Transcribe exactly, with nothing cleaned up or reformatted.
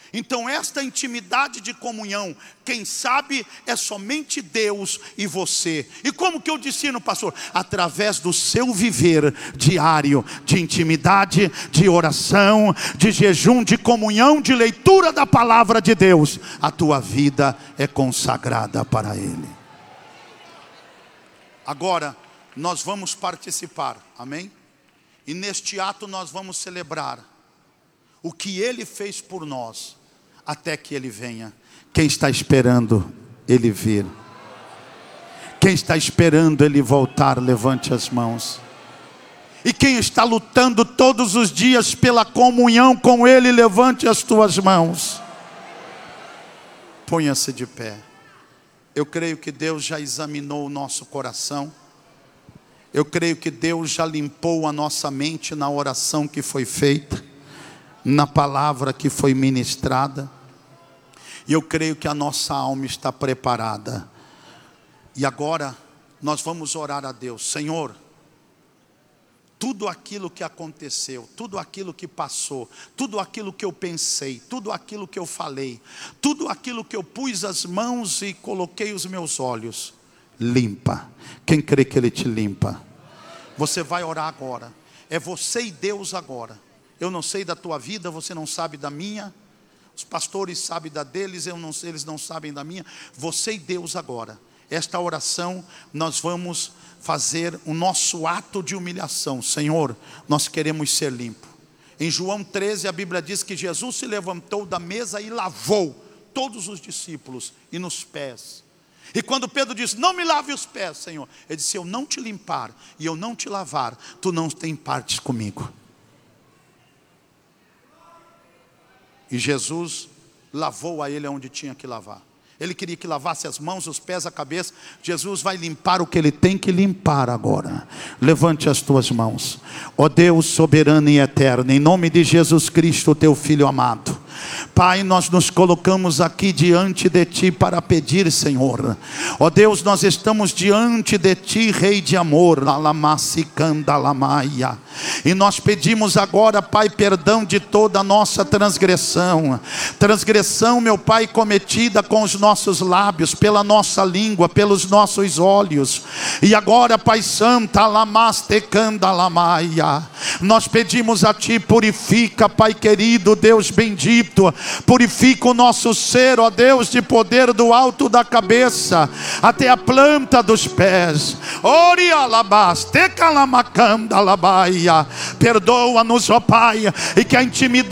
Então esta intimidade de comunhão, quem sabe é somente Deus e você. E como que eu ensino, pastor? Através do seu viver diário de intimidade, de oração, de jejum, de comunhão, de leitura da palavra de Deus. A tua vida é consagrada para Ele. Agora nós vamos participar, amém? E neste ato nós vamos celebrar o que Ele fez por nós, até que Ele venha. Quem está esperando Ele vir? Quem está esperando Ele voltar, levante as mãos. E quem está lutando todos os dias pela comunhão com Ele, levante as tuas mãos. Ponha-se de pé. Eu creio que Deus já examinou o nosso coração. Eu creio que Deus já limpou a nossa mente na oração que foi feita, na palavra que foi ministrada. E eu creio que a nossa alma está preparada. E agora nós vamos orar a Deus. Senhor, tudo aquilo que aconteceu, tudo aquilo que passou, tudo aquilo que eu pensei, tudo aquilo que eu falei, tudo aquilo que eu pus as mãos e coloquei os meus olhos, limpa. Quem crê que Ele te limpa? Você vai orar agora. É você e Deus agora. Eu não sei da tua vida, você não sabe da minha. Os pastores sabem da deles, eu não, eles não sabem da minha. Você e Deus agora. Esta oração nós vamos fazer o nosso ato de humilhação. Senhor, nós queremos ser limpos. Em João treze a Bíblia diz que Jesus se levantou da mesa e lavou todos os discípulos e nos pés. E quando Pedro disse, não me lave os pés, Senhor, Ele disse, se eu não te limpar e eu não te lavar, tu não tem partes comigo. E Jesus lavou a ele onde tinha que lavar. Ele queria que lavasse as mãos, os pés, a cabeça. Jesus vai limpar o que Ele tem que limpar agora. Levante as tuas mãos. Ó Deus soberano e eterno, em nome de Jesus Cristo, Teu Filho amado. Pai, nós nos colocamos aqui diante de Ti para pedir, Senhor. Ó Deus, nós estamos diante de Ti, Rei de amor. E nós pedimos agora, Pai, perdão de toda a nossa transgressão. Transgressão, meu Pai, cometida com os nossos lábios, pela nossa língua, pelos nossos olhos. E agora, Pai Santo, nós pedimos a Ti, purifica, Pai querido, Deus bendito. Purifica o nosso ser, ó Deus, de poder do alto da cabeça até a planta dos pés. Perdoa-nos, ó Pai, e que a intimidade